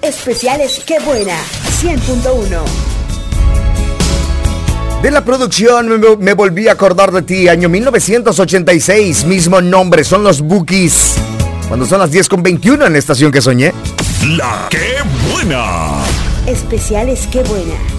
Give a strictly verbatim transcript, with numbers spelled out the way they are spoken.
Especiales Qué Buena, cien punto uno. De la producción me, me volví a acordar de ti, año mil novecientos ochenta y seis, mismo nombre, son los Bukis. Cuando son las diez con veintiuno en la estación que soñé. La Qué Buena. Especiales Qué Buena.